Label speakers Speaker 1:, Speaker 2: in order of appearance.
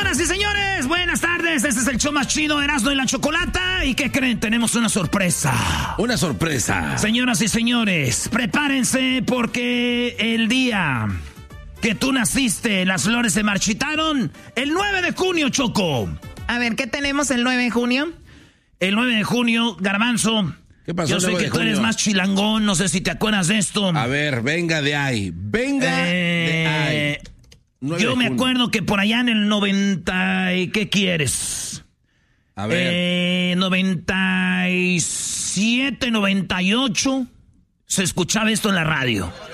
Speaker 1: Señoras y señores, buenas tardes. Este es el show más chido de Erasmo y la Chocolata. ¿Y qué creen? Tenemos una sorpresa.
Speaker 2: Una sorpresa.
Speaker 1: Señoras y señores, prepárense porque el día que tú naciste, las flores se marchitaron. El 9 de junio, Choco.
Speaker 3: A ver, ¿qué tenemos el 9 de junio?
Speaker 1: El 9 de junio, Garbanzo.
Speaker 2: ¿Qué pasó?
Speaker 1: Yo sé que tú eres más chilangón, no sé si te acuerdas de esto.
Speaker 2: A ver, venga de ahí. Venga de ahí.
Speaker 1: Yo me acuerdo que por allá en el 90... ¿Qué quieres?
Speaker 2: A ver.
Speaker 1: 97, 98... se escuchaba esto en la radio.